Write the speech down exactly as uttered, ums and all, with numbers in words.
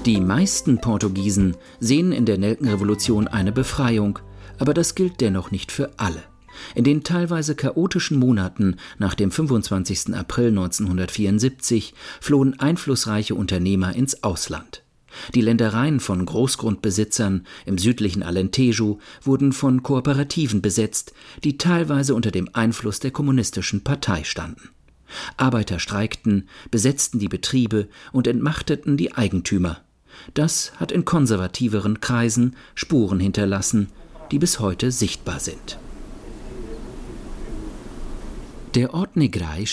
Die meisten Portugiesen sehen in der Nelkenrevolution eine Befreiung, aber das gilt dennoch nicht für alle. In den teilweise chaotischen Monaten nach dem fünfundzwanzigsten April neunzehnhundertvierundsiebzig flohen einflussreiche Unternehmer ins Ausland. Die Ländereien von Großgrundbesitzern im südlichen Alentejo wurden von Kooperativen besetzt, die teilweise unter dem Einfluss der kommunistischen Partei standen. Arbeiter streikten, besetzten die Betriebe und entmachteten die Eigentümer. Das hat in konservativeren Kreisen Spuren hinterlassen, die bis heute sichtbar sind. Der Ort Negrais